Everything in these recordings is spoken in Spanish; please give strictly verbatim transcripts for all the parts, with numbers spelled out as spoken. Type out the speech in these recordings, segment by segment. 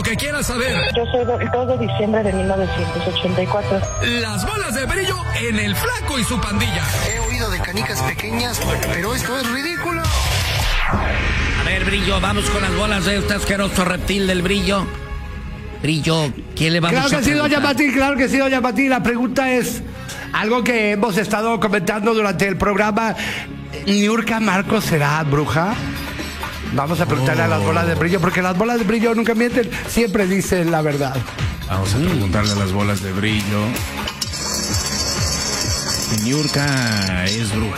lo que quieras saber. Yo soy del dos de diciembre de mil novecientos ochenta y cuatro. Las bolas de brillo en El Flaco y su pandilla. He oído de canicas pequeñas, pero esto es ridículo. A ver, Brillo, vamos con las bolas de este asqueroso reptil del Brillo. Brillo, ¿quién le vamos claro a que sí, preguntar? doña Pati, claro que sí, doña Pati. La pregunta es algo que hemos estado comentando durante el programa. ¿Niurka Marcos será bruja? Vamos a preguntarle oh. a las bolas de brillo, porque las bolas de brillo nunca mienten, siempre dicen la verdad. Vamos a preguntarle a las bolas de brillo. Niurka es bruja.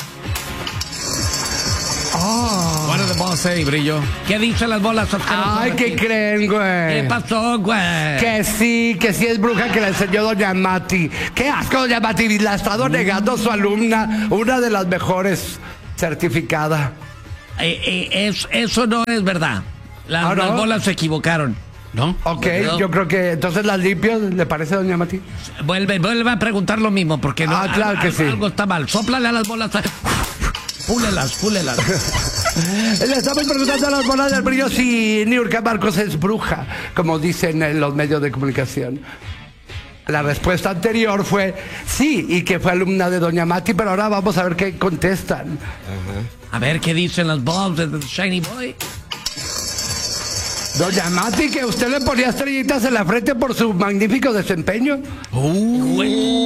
Oh. What did the ball say, Brillo? ¿Qué dicen las bolas? Ay, ¿qué creen, güey? ¿Qué pasó, güey? Que sí, que sí es bruja, que la enseñó doña Mati. ¡Qué asco, doña Mati! La ha estado negando su alumna, una de las mejores certificada. Eh, eh, es, eso no es verdad. Las, ¿Ah, no? las bolas se equivocaron. ¿No? Ok, ¿No? yo creo que entonces las limpio, ¿le parece, doña Mati? Vuelve, vuelve a preguntar lo mismo, porque no, ah, claro algo, que sí. algo está mal. Sóplale a las bolas. Púlelas, púlelas. Le estamos preguntando a las bolas del brillo si Niurka Marcos es bruja, como dicen en los medios de comunicación. La respuesta anterior fue sí, y que fue alumna de doña Mati, pero ahora vamos a ver qué contestan. Uh-huh. A ver qué dicen las bolas de The Shiny Boy. Doña Mati, que usted le ponía estrellitas en la frente por su magnífico desempeño. Uh,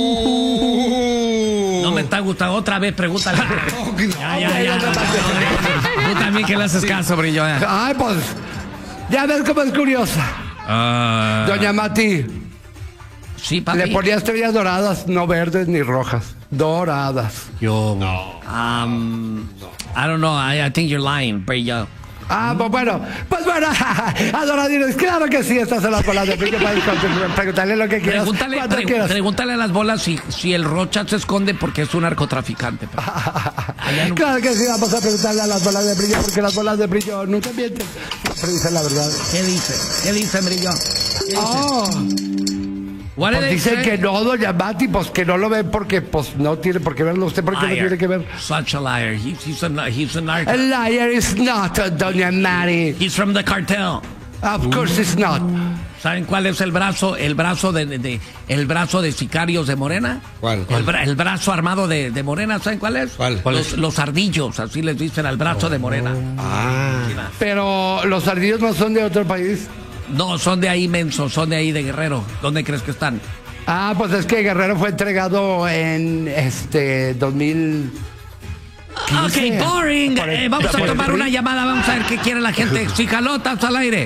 no me está gustando. Otra vez, pregúntale. ya, ya, ya. Tú también que le haces caso, Brillo. Eh. Ay, pues, ya ves cómo es curiosa. Uh... Doña Mati. Sí, papi. Le ponía estrellas doradas, no verdes ni rojas. Doradas. Yo. No. Um, I don't know. I, I think you're lying, Brillo. Ah, pues bueno, pues bueno, adoradores, claro que sí, estas son las bolas de brillo. Pregúntale lo que quieras. Pregúntale, pre- quieras. pregúntale a las bolas si, si el Rocha se esconde porque es un narcotraficante. No... Claro que sí, vamos a preguntarle a las bolas de brillo, porque las bolas de brillo nunca mienten, siempre dicen la verdad. ¿Qué dice? ¿Qué dice, Brillo? ¿Qué dice? Oh. Pues dicen que no, doña Mati, pues que no lo ven porque pues no tiene por qué verlo usted, porque no tiene que ver. Such a liar. He, he's a, he's a narco. A liar is not, doña Mati. He's from the cartel. Of course it's not. ¿Saben cuál es el brazo? El brazo de, de el brazo de sicarios de Morena. ¿Cuál? cuál? El, bra, el brazo armado de, de Morena, ¿saben cuál es? ¿Cuál? ¿Cuál los, es? los ardillos, así les dicen al brazo oh. de Morena. Ah. Pero los ardillos no son de otro país. No, son de ahí, menso, son de ahí de Guerrero. ¿Dónde crees que están? Ah, pues es que Guerrero fue entregado en este dos mil quince. Ok, boring. Eh, vamos a tomar una llamada, vamos a ver qué quiere la gente. Si jalotas al aire.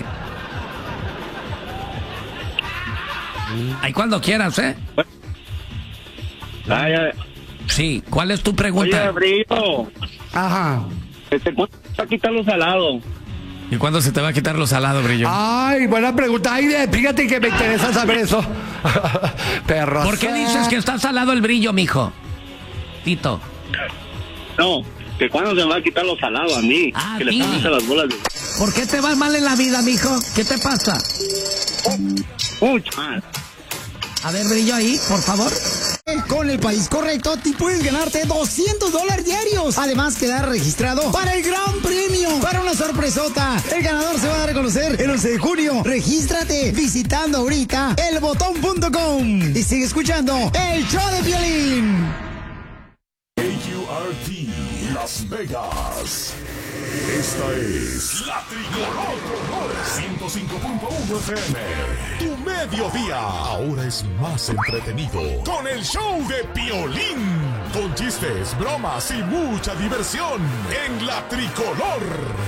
Ahí cuando quieras, ¿eh? Ay, ay. Sí, ¿cuál es tu pregunta? Oye, Brillo. Ajá. Este, ¿cuánto va a quitar los salados? ¿Y cuándo se te va a quitar lo salado, Brillo? Ay, buena pregunta. Ay, fíjate que me interesa saber eso. Perro. ¿Por qué dices que está salado el Brillo, mijo? Tito. No, que cuándo se me va a quitar los salados a mí. Ah, que le sí. puse las bolas de... ¿Por qué te va mal en la vida, mijo? ¿Qué te pasa? Mucho mal. A ver, Brillo, ahí, por favor. Con el país correcto, tú puedes ganarte doscientos dólares diarios. Además, quedar registrado para el gran premio, para una sorpresota. El ganador se va a dar a conocer el once de junio. Regístrate visitando ahorita el botón punto com y sigue escuchando el show de Piolín. A U R T Las Vegas. Esta es La Tricolor ciento cinco punto uno F M. Tu mediodía ahora es más entretenido con el show de Piolín. Con chistes, bromas y mucha diversión en La Tricolor.